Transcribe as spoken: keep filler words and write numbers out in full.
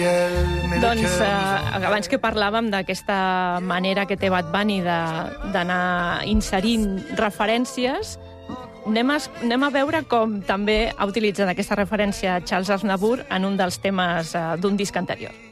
Doncs eh, abans que parlàvem d'aquesta manera que té Bad Bunny d'anar inserint referències, anem a, anem a veure com també ha utilitzat aquesta referència Charles Aznavour en un dels temes eh, d'un disc anterior.